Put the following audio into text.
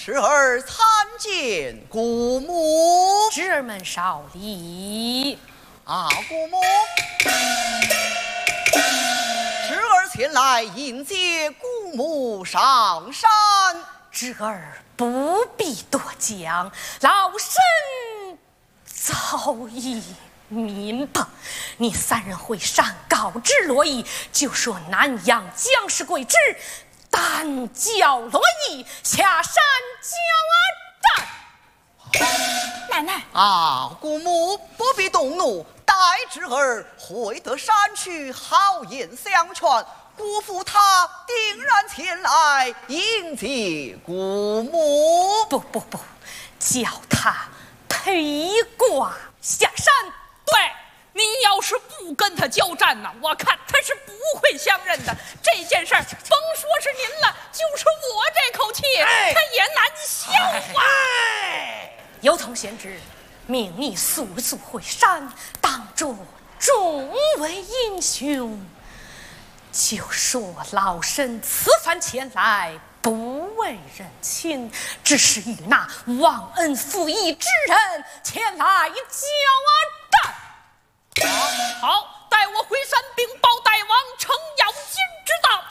侄儿参见姑母。 侄儿们少礼。 姑母，侄儿前来迎接姑母上山。 侄儿不必多讲，老身早已明白。你三人会上告知罗毅，就说南阳将士贵之，但叫罗毅下山交战。 奶奶， 姑母不必动怒，待侄儿回得山去，好言相劝。姑父他定然前来迎接姑母。 不，叫他披挂下山。 对，你要是不跟他交战呢，我看他是不会相认的。这件事儿，甭说是您了，就是我这口气，他也难消化。 有同贤侄，命你速速回山，当着众位英雄，就说老身此番前来不为人亲，只是与那忘恩负义之人前来交战。 好，待我回山禀报大王程咬金之道。